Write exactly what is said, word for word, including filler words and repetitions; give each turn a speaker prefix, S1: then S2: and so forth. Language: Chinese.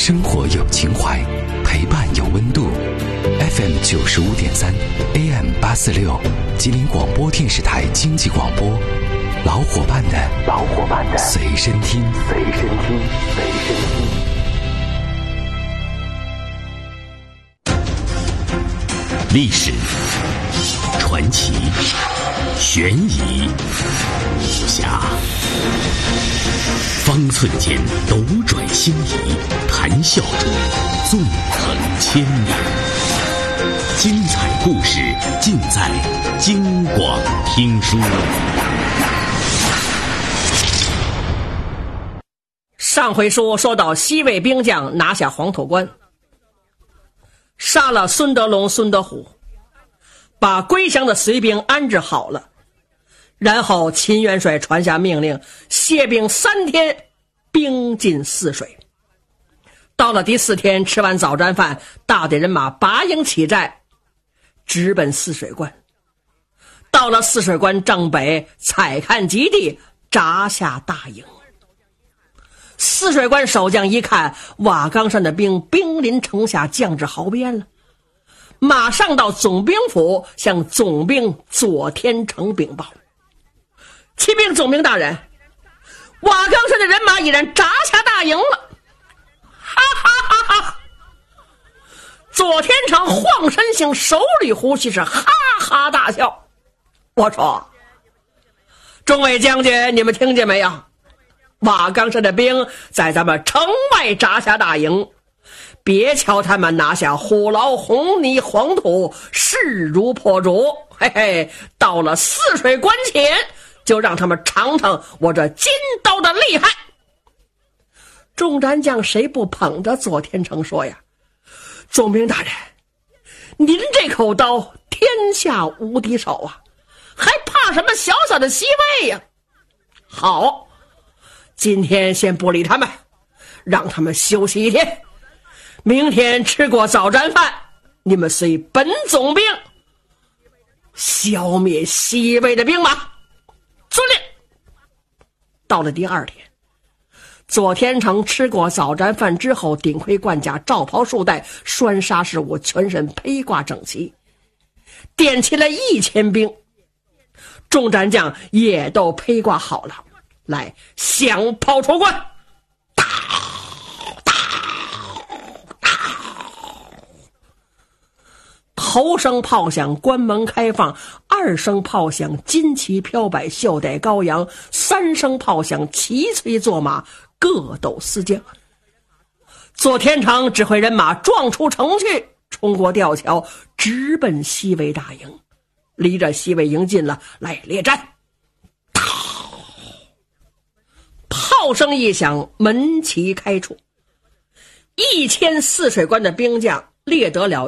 S1: 生活有情怀，陪伴有温度。F M 九十五点三 A M 八四六，吉林广播电视台经济广播，老伙伴的老伙伴的随身听，随身听，随身听。
S2: 历史、传奇、悬疑、武侠，方寸间斗转星移，谈笑中纵横千年。精彩故事尽在京广听书。
S3: 上回书说到西魏兵将拿下黄土关，杀了孙德龙、孙德虎，把归降的隋兵安置好了，然后秦元帅传下命令，歇兵三天，兵进泗水。到了第四天，吃完早战饭，大队人马拔营起寨，直奔泗水关。到了泗水关正北，采看基地，扎下大营。泗水关守将一看，瓦岗山的兵兵临城下，降至壕边了，马上到总兵府向总兵左天成禀报：启禀总兵大人，瓦岗山的人马已然扎下大营了。哈哈哈哈！左天成晃身形，手里呼吸，是哈哈大笑。我说，众位将军，你们听见没有？瓦岗山的兵在咱们城外扎下大营，别瞧他们拿下虎牢、红泥、黄土，势如破竹，嘿嘿，到了泗水关前，就让他们尝尝我这金刀的厉害。众战将谁不捧着左天成说呀，总兵大人，您这口刀天下无敌手啊，还怕什么小小的西魏呀？好，今天先不理他们，让他们休息一天，明天吃过早战饭，你们随本总兵消灭西魏的兵马。遵令。到了第二天，左天成吃过早战饭之后，顶盔贯甲，罩袍束带，拴纱饰物，全身披挂整齐，点起了一千兵，众战将也都披挂好了，来响炮出关。打打打，头声炮响，关门开放；二声炮响，旌旗飘摆，袖带高扬；三声炮响，齐催作马，各斗四将。左天成指挥人马撞出城去，冲过吊桥，直奔西魏大营，离着西魏营近了，来列战。炮声一响，门旗开处，一千泗水关的兵将列得了